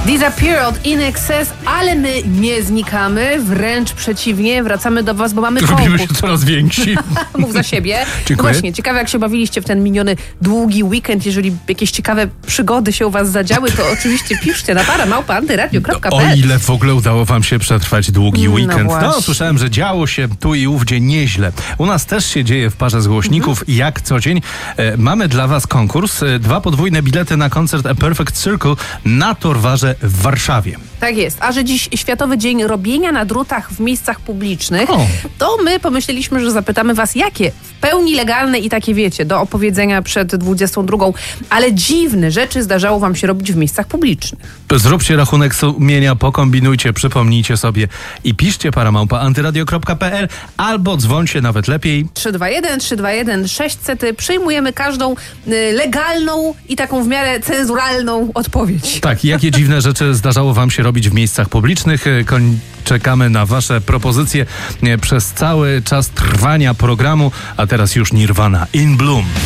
Disappeared in excess, ale my nie znikamy, wręcz przeciwnie, wracamy do was, bo mamy Robimy się coraz więksi. Mów za siebie. Dziękuję. No właśnie, ciekawe jak się bawiliście w ten miniony długi weekend. Jeżeli jakieś ciekawe przygody się u was zadziały, to oczywiście piszcie na para@antyradio.pl. O ile w ogóle udało wam się przetrwać długi weekend. właśnie. Słyszałem, że działo się tu i ówdzie nieźle. U nas też się dzieje w Parze z Głośników jak co dzień. Mamy dla was konkurs. 2 podwójne bilety na koncert A Perfect Circle na Torwarze w Warszawie. Tak jest. A że dziś Światowy Dzień Robienia na drutach w miejscach publicznych, to my pomyśleliśmy, że zapytamy was, jakie w pełni legalne i takie wiecie, do opowiedzenia przed 22, ale dziwne rzeczy zdarzało wam się robić w miejscach publicznych. Zróbcie rachunek sumienia, pokombinujcie, przypomnijcie sobie i piszcie para@antyradio.pl albo dzwońcie nawet lepiej. 321 600. Przyjmujemy każdą legalną i taką w miarę cenzuralną odpowiedź. Tak, jakie dziwne rzeczy zdarzało wam się robić w miejscach publicznych? Czekamy na wasze propozycje przez cały czas trwania programu, a teraz już Nirvana In Bloom.